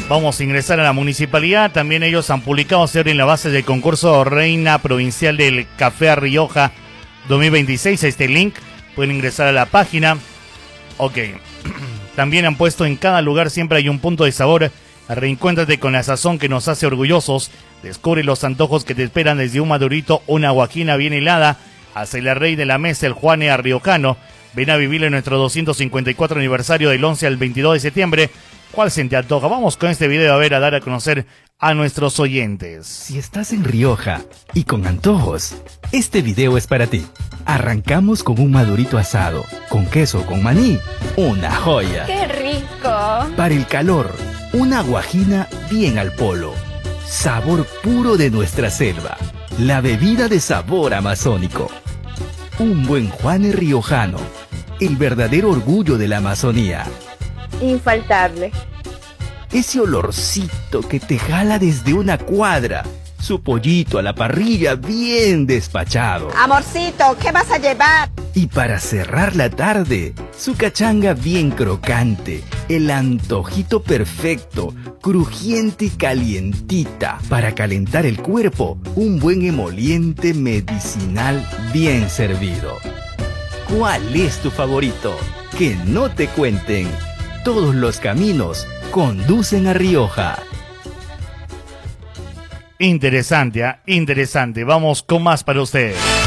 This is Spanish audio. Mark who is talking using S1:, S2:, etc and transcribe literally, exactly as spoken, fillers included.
S1: Vamos a ingresar a la municipalidad. También ellos han publicado ser en la base del concurso Reina Provincial del Café Rioja dos mil veintiséis. Este link pueden ingresar a la página. Ok. También han puesto en cada lugar siempre hay un punto de sabor. Reencuéntrate con la sazón que nos hace orgullosos. Descubre los antojos que te esperan desde un madurito, una guajina bien helada, hasta el rey de la mesa, el Juane Arriojano. Ven a vivir en nuestro doscientos cincuenta y cuatro aniversario del once al veintidós de septiembre. ¿Cuál se te antoja? Vamos con este video a ver, a dar a conocer a nuestros oyentes.
S2: Si estás en Rioja y con antojos, este video es para ti. Arrancamos con un madurito asado, con queso, con maní, una joya.
S3: ¡Qué rico!
S2: Para el calor, una guajina bien al polo. Sabor puro de nuestra selva. La bebida de sabor amazónico. Un buen Juane riojano. El verdadero orgullo de la Amazonía.
S3: Infaltable.
S2: Ese olorcito que te jala desde una cuadra. Su pollito a la parrilla bien despachado.
S3: Amorcito, ¿qué vas a llevar?
S2: Y para cerrar la tarde, su cachanga bien crocante. El antojito perfecto, crujiente y calientita. Para calentar el cuerpo, un buen emoliente medicinal bien servido. ¿Cuál es tu favorito? Que no te cuenten. Todos los caminos conducen a Rioja.
S1: Interesante, ¿eh? Interesante. Vamos con más para ustedes.